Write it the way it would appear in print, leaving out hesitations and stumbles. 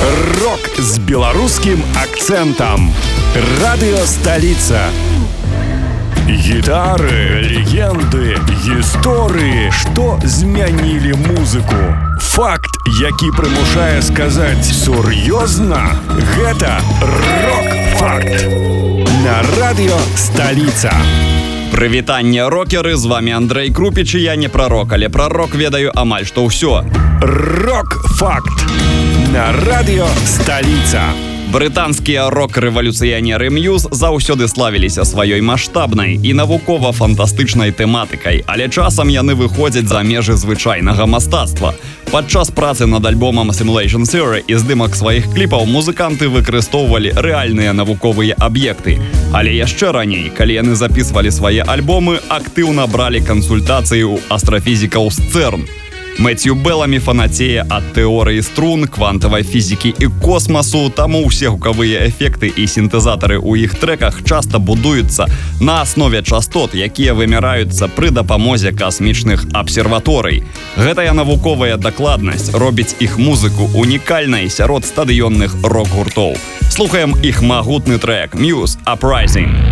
Рок з беларускім акцэнтам. Радыёсталіца. Гітары, легенды, гісторыі, што змянілі музыку. Факт, які прымушае сказаць сур'ёзна, гэта рок-факт. На радыёсталіца. Прывітанне, рокеры, з вами Андрэй Крупіч, і я не прарок, але пра рок ведаю амаль што ўсё. Рок-факт. На радыёсталіца. Брытанскія рок-рэвалюцыянеры Мьюз заўсёды славіліся сваёй маштабнай і навукова-фантастычнай тэматыкай, але часам яны выходзяць за межы звычайнага мастацтва. Падчас працы над альбомам Simulation Theory і здымак сваіх кліпаў музыканты выкарыстоўвалі рэальныя навуковыя аб'екты. Але яшчэ раней, калі яны запісвалі свае альбомы, актыўна бралі кансультацыі ў астрафізікаў з ЦЕРН. Мэцью Беламі фанацее ад тэорыі струн, квантавай фізікі і космасу, таму ўсе гукавыя эфекты і сінтэзатары ў іх трэках часта будуюцца на аснове частот, якія вымяраюцца пры дапамозе касмічных абсерваторый. Гэтая навуковая дакладнасць робіць іх музыку унікальнай сярод стадыённых рок-гуртоў. Слухаем іх магутны трэк «Muse Uprising».